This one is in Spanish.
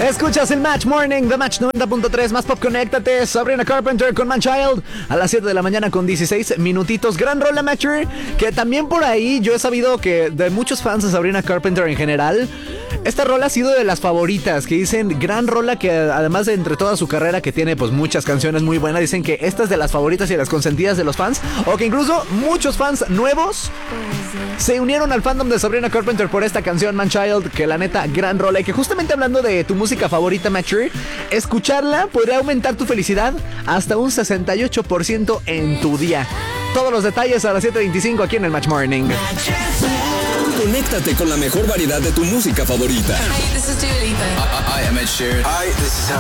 Escuchas el Match Morning de Match 90.3, más pop, conéctate. Sabrina Carpenter con Man Child a las 7 de la mañana con 16 minutitos. Gran rola, Matcher, que también por ahí yo he sabido que de muchos fans de Sabrina Carpenter en general, esta rola ha sido de las favoritas, que dicen gran rola, que además de entre toda su carrera, que tiene pues muchas canciones muy buenas, dicen que esta es de las favoritas y de las consentidas de los fans, o que incluso muchos fans nuevos se unieron al fandom de Sabrina Carpenter por esta canción, Man Child, que la neta, gran rola, y que justamente hablando de tu música favorita, Matcher, escucharla podría aumentar tu felicidad hasta un 68% en tu día. Todos los detalles a las 7:25 aquí en el Match Morning. Conéctate con la mejor variedad de tu música favorita. Hi, this is Dua Lipa. I am Ed Sheeran. Hi, this is